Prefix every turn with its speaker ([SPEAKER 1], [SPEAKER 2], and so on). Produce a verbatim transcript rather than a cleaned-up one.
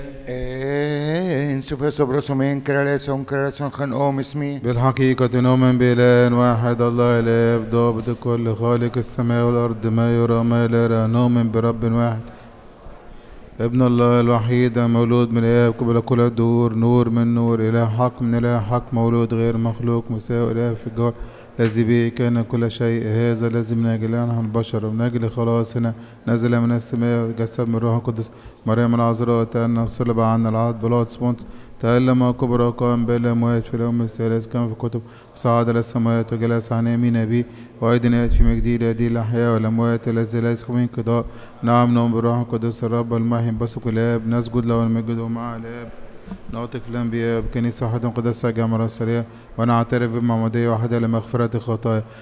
[SPEAKER 1] إن سوف برسومين كراليسون كراليسون خنقوم اسمي
[SPEAKER 2] بالحقيقة نؤمن بإله واحد الله الآب ضابط كل خالق السماء والأرض ما يرى ما لا يرى. نؤمن برب واحد ابن الله الوحيد مولود من الآب قبل كل الدهور نور من نور إله حق من إله حق مولود غير مخلوق مساوي إله في الجوهر الذي به كان كل شيء. هذا الذي من أجل نحن البشر ومن أجل خلاصنا نزل من السماء وجسد من الروح القدس مريم العذراء تأنى صلب عنا العهد بلاطس بونس تألم كبر وقام بين الأموات في اليوم الثالث كما في الكتب صعد إلى السماوات وجلس عن يمين أبيه وأيضا يأتي في مجده يهدي الأحياء والأموات الذي ليس من انقضاء. نعم نؤمن بالروح القدس الرب المحيي بثق الآب نسجد له ونمجده مع الآب نعتق في الأنبياء بكنيسة واحدة مقدسة جامعة رسالية ونعترف بالمعمودية واحدة لمغفرة الخطايا